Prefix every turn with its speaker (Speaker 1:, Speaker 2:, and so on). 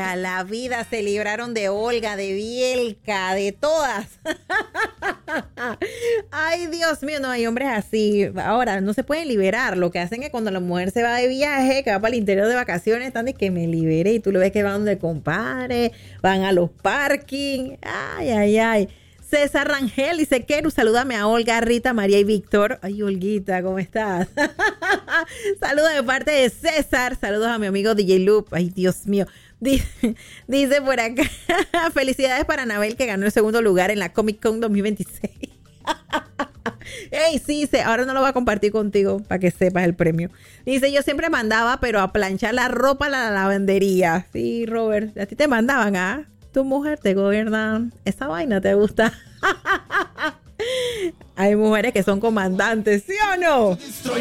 Speaker 1: toda la vida se libraron de Olga, de Bielka, de todas. Ay, Dios mío, no hay hombres así. Ahora, no se pueden liberar. Lo que hacen es cuando la mujer se va de viaje, que va para el interior de vacaciones, están de que me liberé. Y tú lo ves que van donde compadre, van a los parking. Ay, ay, ay. César Rangel dice, Keru, salúdame a Olga, Rita, María y Víctor. Ay, Olguita, ¿cómo estás? Saludos de parte de César. Saludos a mi amigo DJ Loop. Ay, Dios mío. Dice por acá, felicidades para Anabel que ganó el segundo lugar en la Comic Con 2026. Ey, sí, ahora no lo voy a compartir contigo para que sepas el premio. Dice, yo siempre mandaba, pero a planchar la ropa a la lavandería. Sí, Robert, a ti te mandaban, ¿ah? Tu mujer te gobierna. Esa vaina te gusta. Hay mujeres que son comandantes, ¿sí o no?